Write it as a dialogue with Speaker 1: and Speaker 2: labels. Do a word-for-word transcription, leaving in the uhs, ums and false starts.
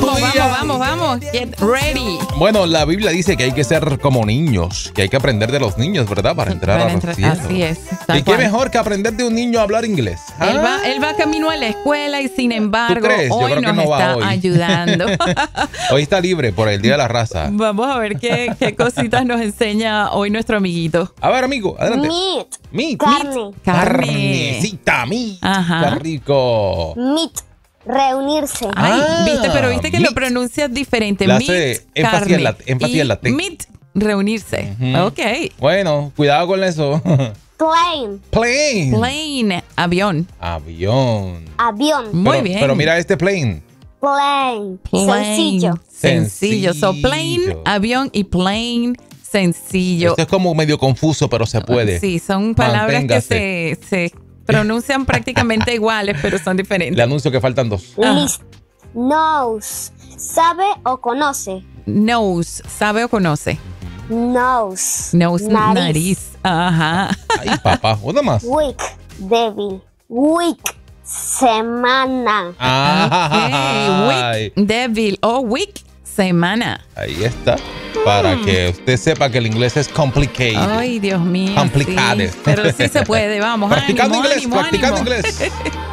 Speaker 1: Vamos, vamos, vamos, vamos. Get ready.
Speaker 2: Bueno, la Biblia dice que hay que ser como niños, que hay que aprender de los niños, ¿verdad? Para entrar
Speaker 1: Para
Speaker 2: al
Speaker 1: entrar-
Speaker 2: cielo.
Speaker 1: Así es.
Speaker 2: ¿Y
Speaker 1: tal
Speaker 2: qué
Speaker 1: cual.
Speaker 2: mejor que aprender de un niño a hablar inglés? ¿Ah?
Speaker 1: Él va, él va camino a la escuela y sin embargo
Speaker 2: ¿Tú crees? Yo
Speaker 1: hoy
Speaker 2: creo que
Speaker 1: nos
Speaker 2: no va
Speaker 1: está
Speaker 2: hoy.
Speaker 1: ayudando.
Speaker 2: Hoy está libre por el Día de la Raza.
Speaker 1: Vamos a ver qué, qué cositas nos enseña hoy nuestro amiguito.
Speaker 2: A ver, amigo, adelante.
Speaker 3: Meat.
Speaker 2: Meat.
Speaker 3: Carne.
Speaker 2: Carnecita, meat.
Speaker 1: Ajá.
Speaker 2: Qué rico.
Speaker 3: Meat. Reunirse.
Speaker 1: Ay,
Speaker 2: Ah,
Speaker 1: viste, pero viste que
Speaker 2: meat.
Speaker 1: lo pronuncias diferente.
Speaker 2: Le
Speaker 1: Meat,
Speaker 2: hace énfasis
Speaker 1: carne.
Speaker 2: en la- énfasis
Speaker 1: y
Speaker 2: en la T.
Speaker 1: meat, reunirse.
Speaker 2: Ujú.
Speaker 1: Ok.
Speaker 2: Bueno, cuidado con eso.
Speaker 3: Plane.
Speaker 2: Plane.
Speaker 1: Plane, avión.
Speaker 2: Avión.
Speaker 3: Avión.
Speaker 1: Muy
Speaker 2: pero,
Speaker 1: bien.
Speaker 2: Pero mira este plane.
Speaker 3: Plane.
Speaker 1: Plane.
Speaker 3: Sencillo.
Speaker 1: Sencillo. So, plane,
Speaker 2: Sencillo.
Speaker 1: avión y plane, sencillo.
Speaker 2: Esto es como medio confuso, pero se puede.
Speaker 1: Sí, son palabras
Speaker 2: Manténgase.
Speaker 1: que se, se pronuncian prácticamente iguales, pero son diferentes.
Speaker 2: Le anuncio que faltan dos.
Speaker 1: Ajá.
Speaker 3: List. Knows. Sabe o conoce.
Speaker 1: Knows, sabe o conoce.
Speaker 3: Knows.
Speaker 1: Knows, nariz. Ajá.
Speaker 2: Ay, papá. Una más.
Speaker 3: Week. Débil. Week. Semana.
Speaker 2: Ah,
Speaker 1: Ok, week, débil o week, semana.
Speaker 2: ahí está. Para que usted sepa que el inglés es complicated.
Speaker 1: Ay, Dios mío.
Speaker 2: Complicado.
Speaker 1: sí, pero sí se puede, vamos.
Speaker 2: Practicando
Speaker 1: ánimo,
Speaker 2: inglés,
Speaker 1: ánimo,
Speaker 2: practicando
Speaker 1: ánimo.
Speaker 2: inglés.